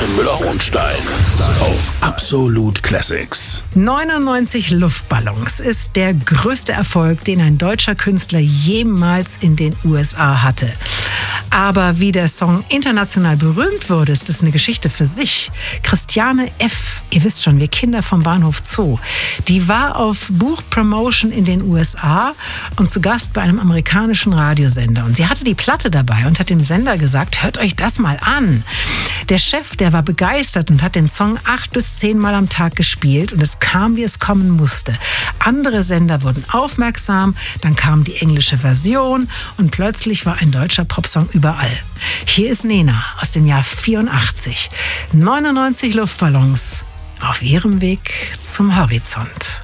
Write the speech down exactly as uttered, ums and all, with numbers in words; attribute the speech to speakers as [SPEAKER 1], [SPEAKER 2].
[SPEAKER 1] Joachim Müller-Hohenstein auf Absolut Classics.
[SPEAKER 2] neunundneunzig Luftballons ist der größte Erfolg, den ein deutscher Künstler jemals in den U S A hatte. Aber wie der Song international berühmt wurde, ist das eine Geschichte für sich. Christiane F., ihr wisst schon, wir Kinder vom Bahnhof Zoo, die war auf Buchpromotion in den U S A und zu Gast bei einem amerikanischen Radiosender. Und sie hatte die Platte dabei und hat dem Sender gesagt, hört euch das mal an. Der Chef, der war begeistert und hat den Song acht bis zehn Mal am Tag gespielt und es kam, wie es kommen musste. Andere Sender wurden aufmerksam, dann kam die englische Version und plötzlich war ein deutscher Popsong überall. Hier ist Nena aus dem Jahr vierundachtzig. neunundneunzig Luftballons auf ihrem Weg zum Horizont.